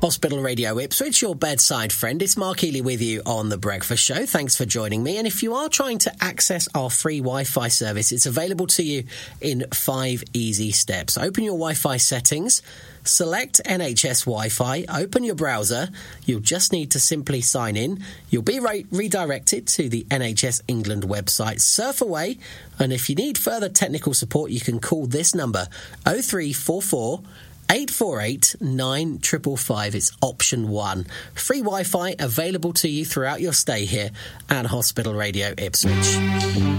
Hospital Radio Ipswich, your bedside friend. It's Mark Healy with you on The Breakfast Show. Thanks for joining me. And if you are trying to access our free Wi-Fi service, it's available to you in 5 easy steps. Open your Wi-Fi settings, select NHS Wi-Fi, open your browser. You'll just need to simply sign in. You'll be redirected to the NHS England website. Surf away, and if you need further technical support, you can call this number, 0344 848 9555. It's option 1. Free Wi-Fi available to you throughout your stay here at Hospital Radio Ipswich.